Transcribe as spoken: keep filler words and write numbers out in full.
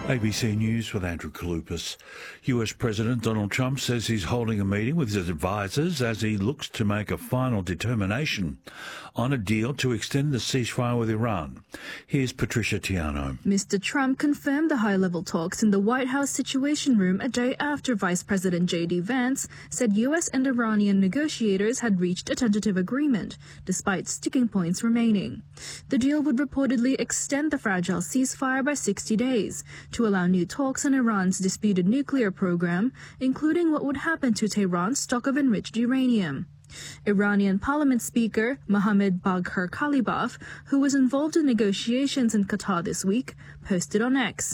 A B C News with Andrew Kalupas. U S President Donald Trump says he's holding a meeting with his advisers as he looks to make a final determination on a deal to extend the ceasefire with Iran. Here's Patricia Tiano. Mister Trump confirmed the high-level talks in the White House Situation Room a day after Vice President J D Vance said U S and Iranian negotiators had reached a tentative agreement, despite sticking points remaining. The deal would reportedly extend the fragile ceasefire by sixty days, to allow new talks on Iran's disputed nuclear program, including what would happen to Tehran's stock of enriched uranium. Iranian Parliament Speaker Mohammad Bagher Kalibaf, who was involved in negotiations in Qatar this week, posted on X,